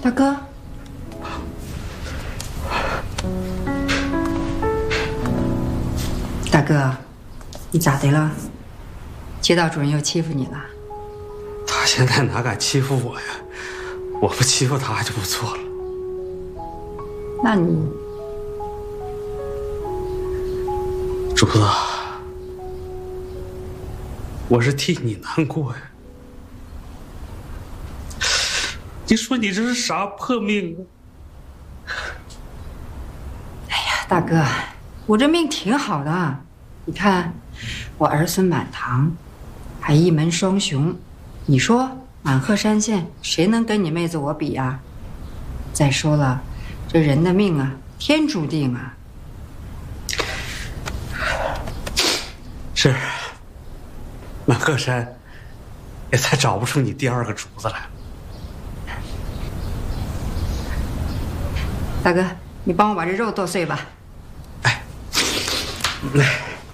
大哥，大哥，你咋的了？街道主任又欺负你了？ 他现在哪敢欺负我呀？我不欺负他就不错了。 那你， 竹子，我是替你难过呀。你说你这是啥破命啊？ 哎呀，大哥，我这命挺好的，你看，我儿孙满堂，还一门双雄，你说满鹤山县谁能跟你妹子我比呀？再说了，这人的命啊，天注定啊。 是，满鹤山也再找不出你第二个竹子来了。 大哥，你帮我把这肉剁碎吧。 哎，来。